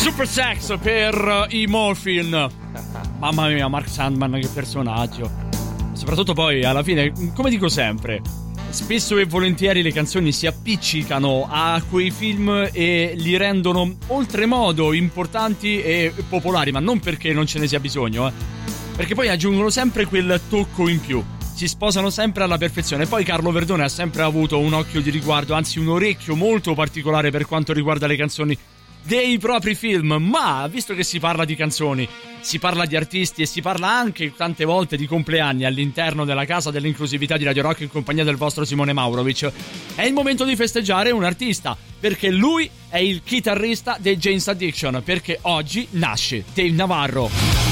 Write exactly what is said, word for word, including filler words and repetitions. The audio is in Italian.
Super Sex per i Morphine. Mamma mia, Mark Sandman, che personaggio. Soprattutto poi alla fine, come dico sempre, spesso e volentieri le canzoni si appiccicano a quei film e li rendono oltremodo importanti e popolari, ma non perché non ce ne sia bisogno, eh. Perché poi aggiungono sempre quel tocco in più. Si sposano sempre alla perfezione. Poi Carlo Verdone ha sempre avuto un occhio di riguardo, anzi un orecchio molto particolare per quanto riguarda le canzoni dei propri film. Ma visto che si parla di canzoni, si parla di artisti e si parla anche tante volte di compleanni all'interno della casa dell'inclusività di Radio Rock in compagnia del vostro Simone Maurovic, è il momento di festeggiare un artista, perché lui è il chitarrista dei Jane's Addiction, perché oggi nasce Dave Navarro.